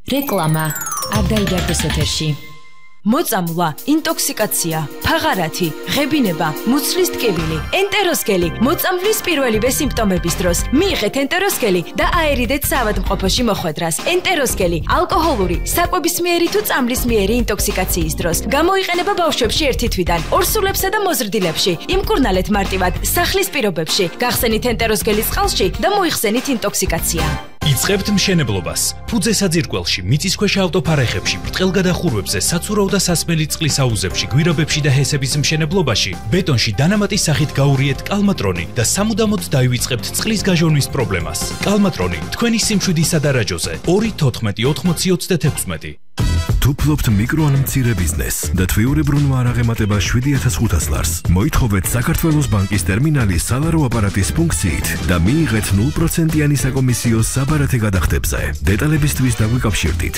რეკლამა არ დაიდარდეს ეთერში. მოწამვლა, ინტოქსიკაცია, ფაღარათი, ღებინება, მუცლის ტკივილი, ენტეროსკელი, მოწამვლის პირველივე სიმპტომების დროს მიიღეთ ენტეროსკელი და აერიდეთ საავადმყოფოში მოხვედრას. ენტეროსკელი ალკოჰოლური, საკვებისმიერი თუ წამლისმიერი ინტოქსიკაციის დროს გამოიყენება ბავშვებში 1 თვიდან 2 სულებსა და მოზრდილებში. იმკურნალეთ მარტივად სახლის პირობებში, გახსენით ენტეროსკელის წყალში და მოიხსენით ინტოქსიკაცია. იწყებთ მშენებლობას. ფუძე საძირკველში, მიწისქვეშა ავტოფარეხებში, ბრტყელ გადახურვებზე, საცურაო და სასმელი წყლის აუზებში, გვირაბებში და ჰესების მშენებლობაში, ბეტონში დანამატის სახით გაურიეთ კალმატრონი და სამუდამოდ დაივიწყებთ წყლის გაჟონვის პრობლემას. კალმატრონი თქვენი სიმშვიდის სადარაჯოზე 2-14-80-36. თუ ფლობთ მიკრო ან მცირე ბიზნესს და თვიურებრუნვა არ აღემატება 7,500 ლარს, მოითხოვეთ საქართველოს ბანკის ტერმინალის სალარო აპარატის ფუნქციით და მიიღეთ 0%-იანი საკომისიო საბარათე გადახდებზე. დეტალებისთვის დაგვიკავშირდით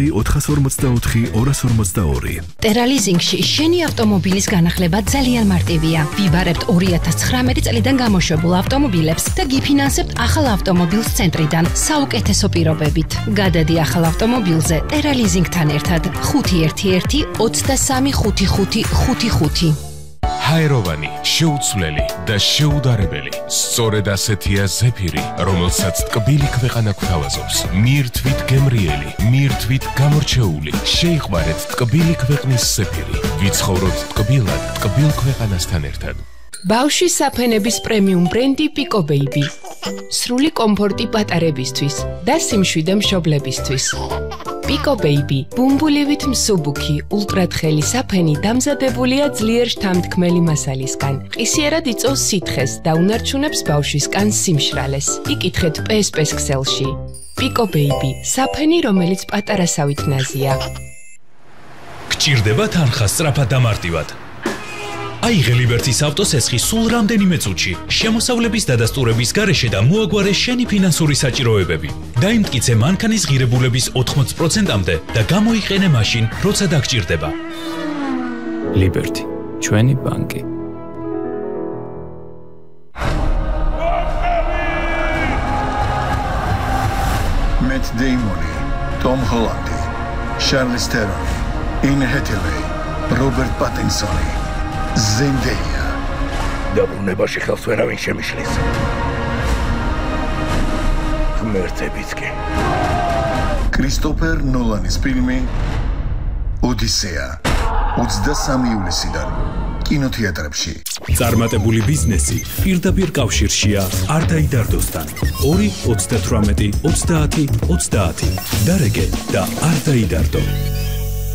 2-444-242. ტერალიზინგში შენი ავტომობილის განახლება ძალიან მარტივია. ვიბარებთ 2019 წლიდან გამოშვებულ ავტომობილებს და გიფინანსებთ ახალ ავტომობილს ცენტრიდან საუკეთესო პირობებით. გადადი ახალ ავტომობილზე ტერალიზინგთან ერთად 511-23-55-55. ჰაეროვანი, შეუცვლელი და შეუდარებელი. სწორედ ასეთია ზეფირი, რომელსაც ტკბილი ქვეყანა გვთავაზობს. მირთვით გემრიელი, მირთვით გამორჩეული. შეიყვარეთ ტკბილი ქვეყნის ზეფირი. ვიცხოვროთ ტკბილად, ტკბილ ქვეყანასთან ერთად. ბავშვის საფენების პრემიუმ ბრენდი Pico Baby. სრული კომფორტი პატარებისთვის და სიმშვიდე მშობლებისთვის. Pico Baby, ბუმბულივით მსუბუქი, ულტრათხელი საფენი დამზადებულია ძლიერ შთამთქმელი მასალისგან. ყისიერად იწვევს სითხეს და უნარჩუნებს ბავშვის კანს სიმშრალეს. იკითხეთ PSP-ს ქსელში. Pico Baby, საფენი, რომელიც პატარასავით ნაზია. გჭირდება თანხა სწრაფად და მარტივად. აიღე ლიბერტის ავტოსესხი სულ რამდენიმე წუთში, შემოსავლების დადასტურების გარეშე და მოაგვარე შენი ფინანსური საჭიროებები. დაიმტკიცე მანქანის ღირებულების 80%-მდე და გამოიყენე მაშინ, როცა დაგჭირდება. ლიბერტი, ჩვენი ბანკი. Matt Damon, Tom Holland, Charlize Theron, Anne Hathaway, Robert Pattinson. Zendaya. დაბრუნებაში ხელს ვერავინ შემიშლის. ღმერთებიც კი. კრისტოფერ ნოლანის ფილმი ოდისეა 23 ივლისიდან კინოთეატრებში. წარმატებული ბიზნესი პირდაპირ კავშირშია არ დაიდარდოსთან. 2-38-30-30 დარეგე და არ დაიდარდო.